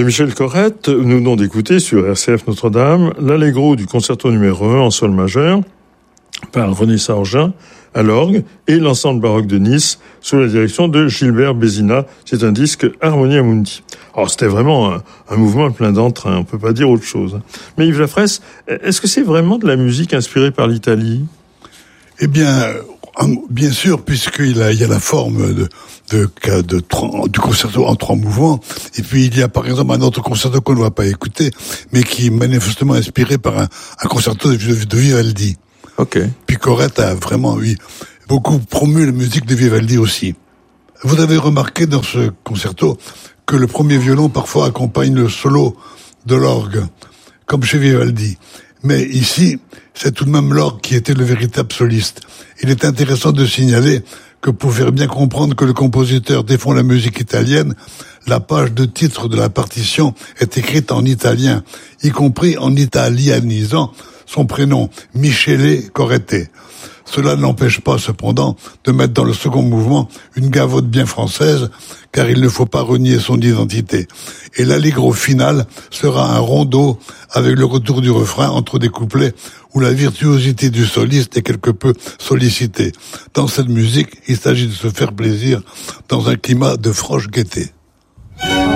De Michel Corrette, nous venons d'écouter sur RCF Notre-Dame l'Allegro du concerto numéro 1 en sol majeur par René Saorgin à l'orgue et l'ensemble baroque de Nice sous la direction de Gilbert Bézina. C'est un disque Harmonia Mundi. Alors c'était vraiment un mouvement plein d'entrain, on peut pas dire autre chose. Mais Yves Lafresse, est-ce que c'est vraiment de la musique inspirée par l'Italie ? Eh bien, bien sûr, puisqu'il y a la forme du concerto en 3 mouvements, et puis il y a par exemple un autre concerto qu'on ne va pas écouter, mais qui est manifestement inspiré par un concerto de Vivaldi. Ok. Puis Corrette a vraiment, beaucoup promu la musique de Vivaldi aussi. Vous avez remarqué dans ce concerto que le premier violon parfois accompagne le solo de l'orgue, comme chez Vivaldi. Mais ici, c'est tout de même l'orgue qui était le véritable soliste. Il est intéressant de signaler que pour faire bien comprendre que le compositeur défend la musique italienne, la page de titre de la partition est écrite en italien, y compris en italianisant son prénom, Michele Corrette. Cela n'empêche pas, cependant, de mettre dans le second mouvement une gavotte bien française, car il ne faut pas renier son identité. Et l'allegro final sera un rondeau avec le retour du refrain entre des couplets où la virtuosité du soliste est quelque peu sollicitée. Dans cette musique, il s'agit de se faire plaisir dans un climat de franche gaieté.